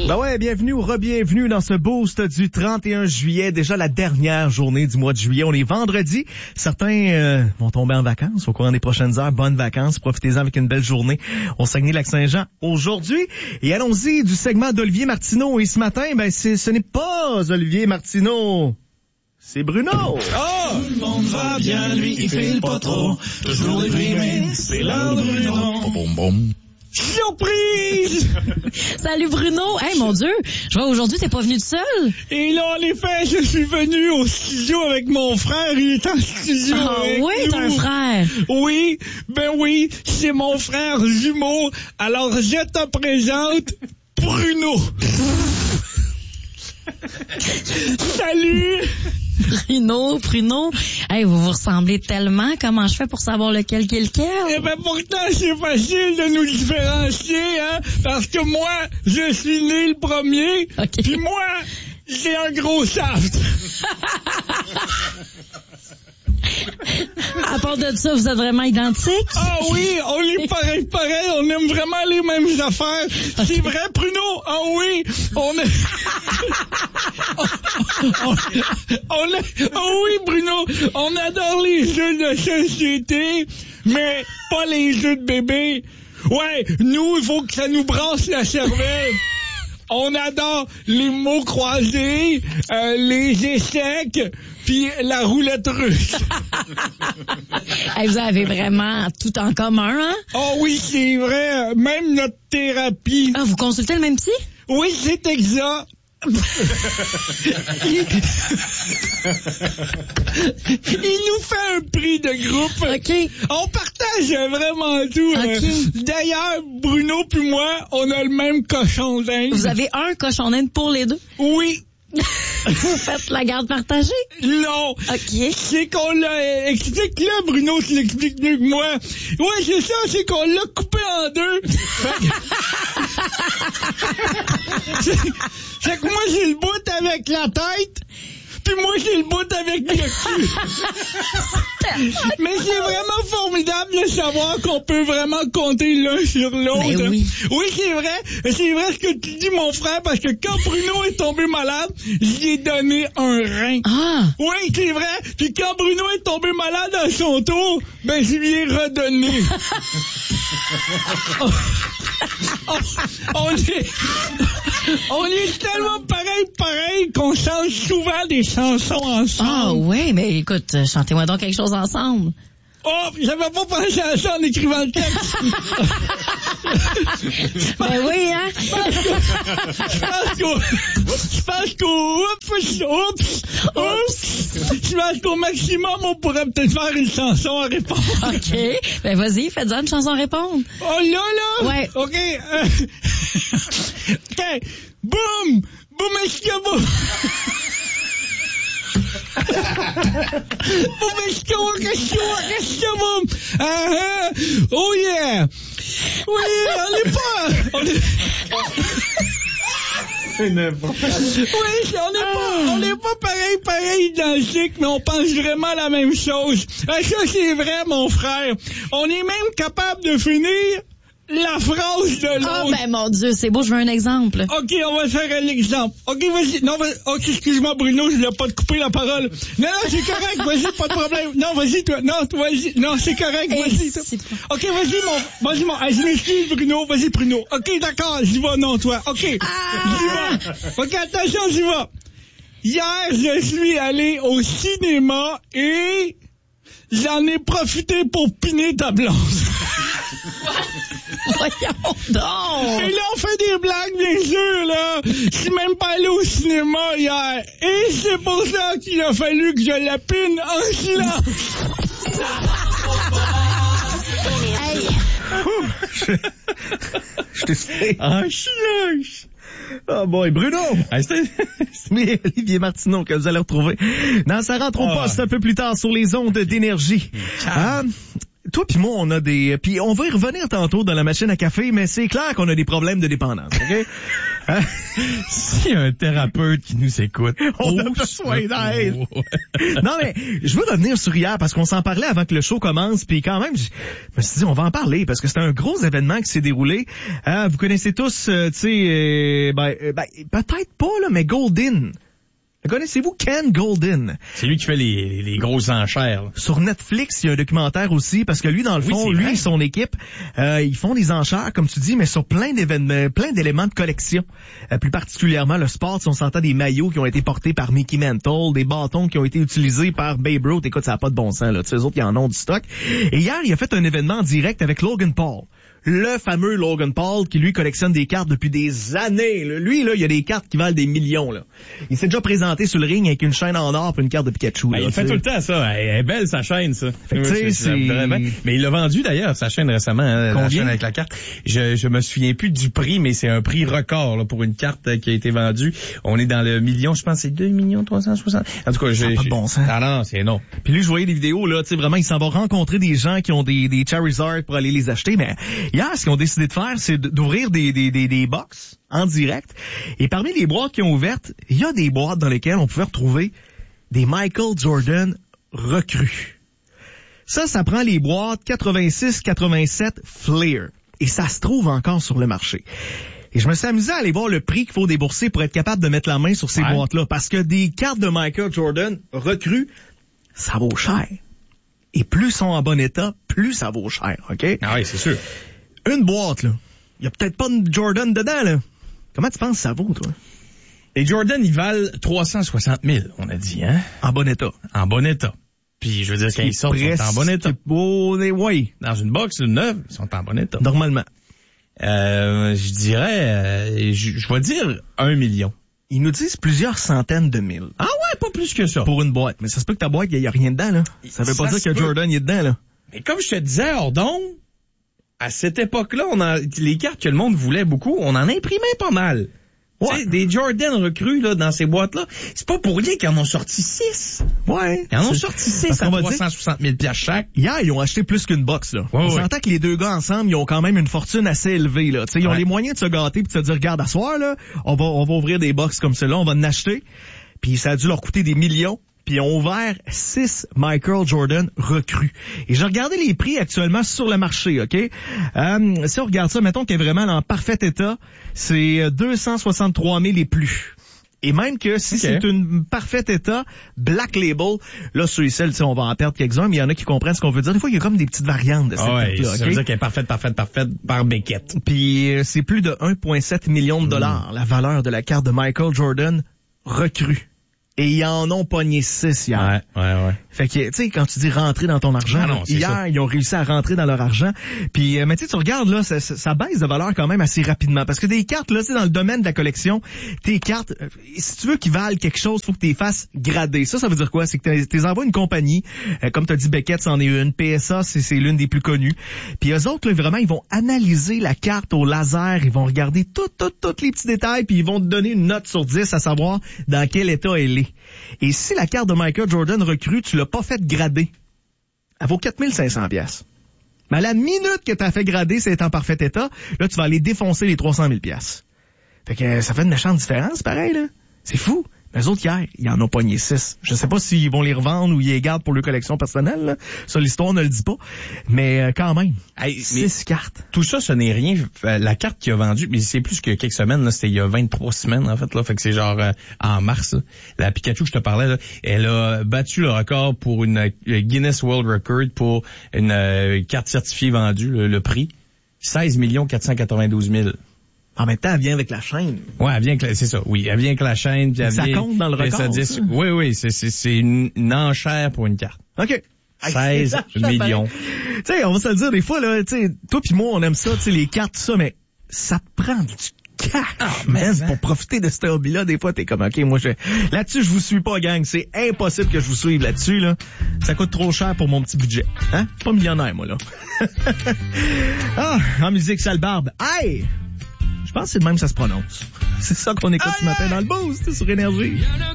Ben ouais, bienvenue ou re-bienvenue dans ce boost du 31 juillet. Déjà la dernière journée du mois de juillet. On est vendredi. Certains vont tomber en vacances au courant des prochaines heures. Bonnes vacances. Profitez-en avec une belle journée au Saguenay-Lac-Saint-Jean aujourd'hui. Et allons-y du segment d'Olivier Martineau. Et ce matin, ce n'est pas Olivier Martineau. C'est Bruno! Oh! Tout le monde va bien, lui, il file pas trop. Toujours déprimé, c'est l'heure de Bruno. Boum, boum. Surprise! Salut Bruno! Hey mon Dieu! Je vois aujourd'hui t'es pas venu tout seul? Et là, en effet, je suis venu au studio avec mon frère. Il est en studio avec oui, nous. t'as un frère! Oui, oui, c'est mon frère jumeau. Alors, je te présente Bruno. Salut! Bruno. Hey, vous ressemblez tellement. Comment je fais pour savoir lequel qui est lequel? Eh ben, pourtant, c'est facile de nous différencier, hein, parce que moi, je suis né le premier, okay. Puis moi, j'ai un gros shaft. À part de ça, vous êtes vraiment identiques? Ah oui, on est pareil, on aime vraiment les mêmes affaires. Okay. C'est vrai, Bruno? Ah oui, ah oui, Bruno, on adore les jeux de société, mais pas les jeux de bébé. Ouais, nous, il faut que ça nous brasse la cervelle. On adore les mots croisés, les échecs, puis la roulette russe. Hey, vous avez vraiment tout en commun, hein? Oh oui, c'est vrai. Même notre thérapie. Ah, vous consultez le même psy? Oui, c'est exact. Il nous fait un prix de groupe. OK. On partage vraiment tout. OK. D'ailleurs, Bruno puis moi, on a le même cochon d'Inde. Vous avez un cochon d'Inde pour les deux? Oui. Vous faites la garde partagée? Non. OK. C'est qu'on l'a... Explique-le, Bruno, tu l'expliques mieux que moi. Ouais, c'est ça, c'est qu'on l'a coupé en deux. C'est que moi, j'ai le bout avec la tête, puis moi, j'ai le bout avec le cul. Mais c'est vraiment formidable de savoir qu'on peut vraiment compter l'un sur l'autre. Ben oui. Oui, c'est vrai ce que tu dis, mon frère, parce que quand Bruno est tombé malade, j'y ai donné un rein. Ah! Oui, c'est vrai. Puis quand Bruno est tombé malade à son tour, je lui ai redonné. On est tellement pareil qu'on chante souvent des chansons ensemble. Ah oui, mais écoute, chantez-moi donc quelque chose ensemble. Oh, j'avais pas pensé à ça en écrivant le texte. Ben oui, hein? Je pense qu'au maximum, on pourrait peut-être faire une chanson à répondre. OK. Ben vas-y, faites-en une chanson à répondre. Oh là? Ouais. OK. OK. Boum! Boum, est-ce que boum? Oh yeah! Oui, on n'est pas pareil identique, mais on pense vraiment la même chose. Ça, c'est vrai, mon frère. On est même capable de finir la phrase de l'autre. Ah, ben mon Dieu, c'est beau, je veux un exemple. OK, on va faire un exemple. OK, vas-y. Non, OK, excuse-moi, Bruno, je voulais pas te couper la parole. Non, c'est correct, vas-y, pas de problème. Non, vas-y, toi. Non, toi, vas-y. Non, c'est correct, vas-y, toi. OK, vas-y, je m'excuse, Bruno. Vas-y, Bruno. OK, d'accord, j'y vais, non, toi. OK, j'y vais. OK, attention, j'y vais. Hier, je suis allé au cinéma et j'en ai profité pour piner ta blonde. Voyons donc! Et là, on fait des blagues, bien sûr, là. Je suis même pas allé au cinéma hier. Et c'est pour ça qu'il a fallu que je la pine en silence. Hey. Je t'ai fait en silence. Ah boy, Bruno! C'est Olivier Martineau que vous allez retrouver dans sa rentre au poste un peu plus tard sur les ondes d'énergie. Toi pis moi, on a des... Puis on va y revenir tantôt dans la machine à café, mais c'est clair qu'on a des problèmes de dépendance, OK? S'il y a un thérapeute qui nous écoute, on a besoin d'aide. Non, mais je veux revenir sur hier parce qu'on s'en parlait avant que le show commence, puis quand même, je me suis dit, on va en parler parce que c'était un gros événement qui s'est déroulé. Vous connaissez tous, tu sais, peut-être pas, là, mais Goldin. Connaissez-vous Ken Goldin? C'est lui qui fait les grosses enchères. Là. Sur Netflix, il y a un documentaire aussi, parce que lui, dans le fond, lui et son équipe, ils font des enchères, comme tu dis, mais sur plein d'événements, plein d'éléments de collection. Plus particulièrement le sport, si on s'entend des maillots qui ont été portés par Mickey Mantle, des bâtons qui ont été utilisés par Babe Ruth. Écoute, ça n'a pas de bon sens, là. Tu sais, eux autres, ils en ont du stock. Et hier, il a fait un événement en direct avec Logan Paul. Le fameux Logan Paul qui, lui, collectionne des cartes depuis des années. Lui, là, il y a des cartes qui valent des millions, là. Il s'est déjà présenté sur le ring avec une chaîne en or pour une carte de Pikachu. Ben, là, il fait tout le temps ça. Elle est belle, sa chaîne, ça. C'est... Mais il l'a vendu, d'ailleurs, sa chaîne récemment. Hein, la chaîne avec la carte. Je me souviens plus du prix, mais c'est un prix record là, pour une carte qui a été vendue. On est dans le million, je pense, c'est 2 360 000. En tout cas, pas de bon sens. Ah non, c'est non. Puis lui, je voyais des vidéos, là, tu sais, vraiment, il s'en va rencontrer des gens qui ont des Charizard pour aller les acheter, mais hier, ce qu'ils ont décidé de faire, c'est d'ouvrir des box en direct. Et parmi les boîtes qui ont ouvertes, il y a des boîtes dans lesquelles on pouvait retrouver des Michael Jordan recrues. Ça prend les boîtes 86-87 Flair. Et ça se trouve encore sur le marché. Et je me suis amusé à aller voir le prix qu'il faut débourser pour être capable de mettre la main sur ces boîtes-là. Parce que des cartes de Michael Jordan recrues, ça vaut cher. Et plus ils sont en bon état, plus ça vaut cher, OK? Ah oui, c'est sûr. Une boîte, là. Il y a peut-être pas de Jordan dedans, là. Comment tu penses que ça vaut, toi? Les Jordan, ils valent 360 000, on a dit, hein? En bon état. En bon état. Puis, je veux dire, quand ils sortent, ils sont en bon état. Oui. Dans une box neuve, ils sont en bon état. Normalement. Je dirais, je vais dire 1 million. Ils nous disent plusieurs centaines de mille. Ah ouais, pas plus que ça. Pour une boîte. Mais ça se peut que ta boîte, il y a rien dedans, là. Ça veut pas dire que Jordan, il est dedans, là. Mais comme je te disais, Ordon, à cette époque-là, les cartes que le monde voulait beaucoup, on en imprimait pas mal. Ouais. Tu sais, des Jordan recrues, là, dans ces boîtes-là, c'est pas pour rien qu'ils en ont sorti 6. Ouais. Ils en ont sorti 6 à 360 000 $ chaque. Hier, ils ont acheté plus qu'une box, là. On s'entend que les deux gars ensemble, ils ont quand même une fortune assez élevée, là. Tu sais, ils ont les moyens de se gâter pis de se dire, regarde, à soir, là, on va ouvrir des box comme celle-là, on va en acheter. Puis ça a dû leur coûter des millions. Puis ils ont ouvert 6 Michael Jordan recrues. Et j'ai regardé les prix actuellement sur le marché, OK? Si on regarde ça, mettons qu'il est vraiment en parfait état, c'est 263 000 et plus. Et même que si c'est une parfait état, Black Label, là, ceux et celles, on va en perdre quelques-uns, mais il y en a qui comprennent ce qu'on veut dire. Des fois, il y a comme des petites variantes de cette carte-là, ça veut dire qu'elle est parfaite par Beckett. Puis c'est plus de 1,7 million de dollars, la valeur de la carte de Michael Jordan recrue. Et ils en ont pogné 6 hier. Ouais. Fait que, tu sais, quand tu dis rentrer dans ton argent, hier, ils ont réussi à rentrer dans leur argent. Puis, mais tu sais, tu regardes, là, ça baisse de valeur quand même assez rapidement. Parce que des cartes, là, tu sais, dans le domaine de la collection, tes cartes, si tu veux qu'ils valent quelque chose, faut que tu les fasses grader. Ça veut dire quoi? C'est que tu les envoies une compagnie. Comme tu as dit, Beckett, c'en est une. PSA, c'est l'une des plus connues. Puis eux autres, là, vraiment, ils vont analyser la carte au laser. Ils vont regarder tous les petits détails. Puis ils vont te donner une note sur 10 à savoir dans quel état elle est. Et si la carte de Michael Jordan recrue, tu l'as pas fait grader, elle vaut 4 500 $. Mais à la minute que tu as fait grader, c'est en parfait état, là, tu vas aller défoncer les 300 000 $. Fait que ça fait une méchante différence, pareil, là. C'est fou. Mais eux autres, hier, ils en ont pogné 6. Je sais pas s'ils vont les revendre ou ils les gardent pour leur collection personnelle, là. Ça, l'histoire ne le dit pas. Mais quand même, 6 cartes. Tout ça, ce n'est rien. La carte qu'il a vendue, mais c'est plus que quelques semaines, là, c'était il y a 23 semaines, en fait, là. Fait que c'est genre en mars, là. La Pikachu que je te parlais, là, elle a battu le record pour une Guinness World Record pour une carte certifiée vendue, le prix. 16 492 000. En même temps, elle vient avec la chaîne. Ouais, elle vient avec c'est ça. Oui, elle vient avec la chaîne. Puis ça compte dans le record. Oui, c'est une enchère pour une carte. OK. 16 millions. Tu sais, on va se le dire des fois, là, tu sais, toi pis moi, on aime ça, tu sais, les cartes, tout ça, mais ça te prend du cash, man, pour profiter de ce hobby-là. Des fois, t'es comme, OK, moi, là-dessus, je vous suis pas, gang. C'est impossible que je vous suive là-dessus, là. Ça coûte trop cher pour mon petit budget. Hein? Pas millionnaire, moi, là. En musique, sale barbe. Hey! Je pense que c'est de même que ça se prononce. C'est ça qu'on écoute ce matin dans le boost sur Énergie.